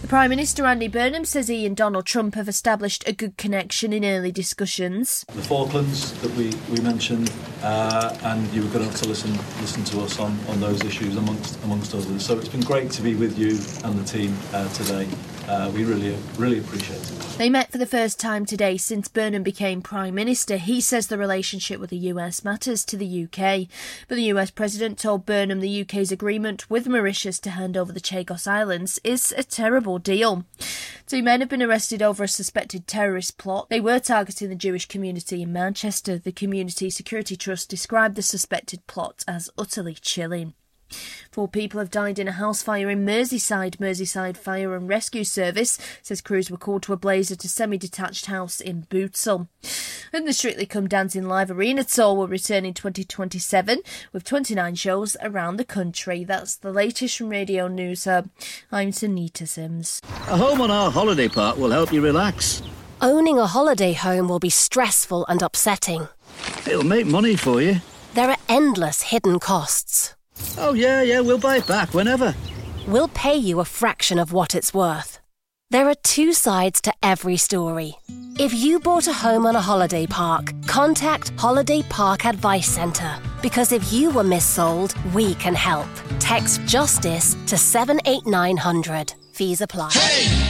Prime Minister Andy Burnham says he and Donald Trump have established a good connection in early discussions. The Falklands that we mentioned, and you were going to have to listen to us on those issues amongst others. So it's been great to be with you and the team today. We really appreciate it. They met for the first time today since Burnham became Prime Minister. He says the relationship with the US matters to the UK. But the US President told Burnham the UK's agreement with Mauritius to hand over the Chagos Islands is a terrible deal. 2 men have been arrested over a suspected terrorist plot. They were targeting the Jewish community in Manchester. The Community Security Trust described the suspected plot as utterly chilling. 4 people have died in a house fire in Merseyside. Merseyside Fire and Rescue Service says crews were called to a blaze at a semi-detached house in Bootsall. And the Strictly Come Dancing Live Arena Tour will return in 2027 with 29 shows around the country. That's the latest from Radio News Hub. I'm Sunita Sims. A home on our holiday park will help you relax. Owning a holiday home will be stressful and upsetting. It'll make money for you. There are endless hidden costs. Oh, yeah, we'll buy it back whenever. We'll pay you a fraction of what it's worth. There are 2 sides to every story. If you bought a home on a holiday park, contact Holiday Park Advice Centre. Because if you were missold, we can help. Text JUSTICE to 78900. Fees apply. Hey!